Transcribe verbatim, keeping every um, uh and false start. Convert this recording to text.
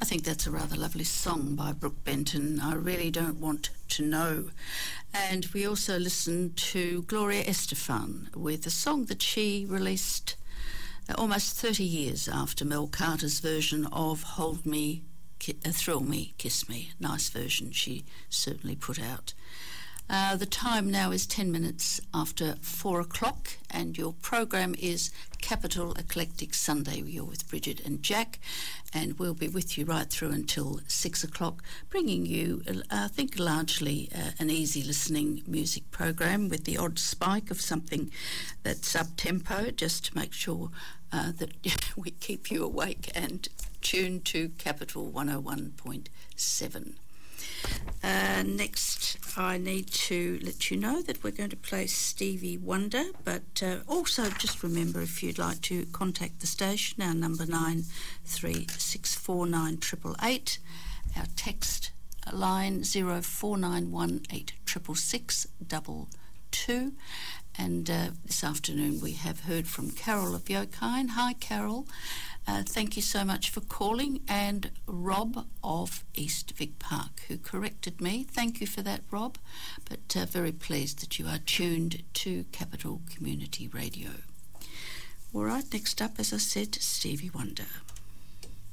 I think that's a rather lovely song by Brooke Benton, I Really Don't Want to Know. And we also listened to Gloria Estefan with a song that she released almost thirty years after Mel Carter's version of Hold Me, Ki- uh, Thrill Me, Kiss Me. Nice version she certainly put out. Uh, the time now is ten minutes after four o'clock, and your program is Capital Eclectic Sunday. You're with Bridget and Jack, and we'll be with you right through until six o'clock, bringing you, uh, I think, largely uh, an easy listening music program with the odd spike of something that's up-tempo, just to make sure uh, that we keep you awake and tuned to Capital one oh one point seven. Uh, next, I need to let you know that we're going to play Stevie Wonder, but uh, also just remember, if you'd like to contact the station, our number nine three six four nine eight eight eight, our text line zero four nine one eight six six six double two, and uh, this afternoon we have heard from Carol of Yokine. Hi, Carol. Uh, thank you so much for calling, and Rob of East Vic Park, who corrected me. Thank you for that, Rob, but uh, very pleased that you are tuned to Capital Community Radio. All right, next up, as I said, Stevie Wonder.